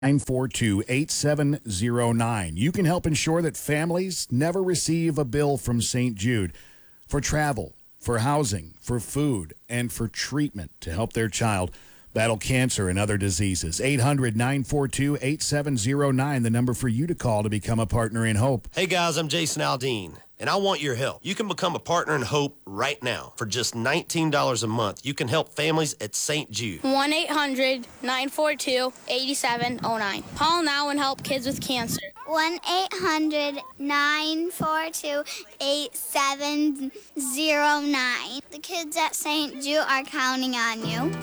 942-8709. You can help ensure that families never receive a bill from St. Jude for travel, for housing, for food, and for treatment to help their child battle cancer and other diseases. 800-942-8709, the number for you to call to become a partner in hope. Hey guys, I'm Jason Aldean, and I want your help. You can become a partner in hope right now. For just $19 a month, you can help families at St. Jude. 1-800-942-8709. Call now and help kids with cancer. 1-800-942-8709. The kids at St. Jude are counting on you.